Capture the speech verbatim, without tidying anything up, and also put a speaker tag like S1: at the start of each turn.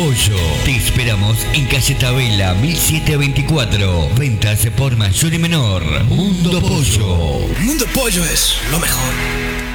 S1: Pollo. Te esperamos en calle Tabela mil setecientos veinticuatro. Ventas por mayor y menor. Mundo Pollo.
S2: Mundo Pollo es lo mejor.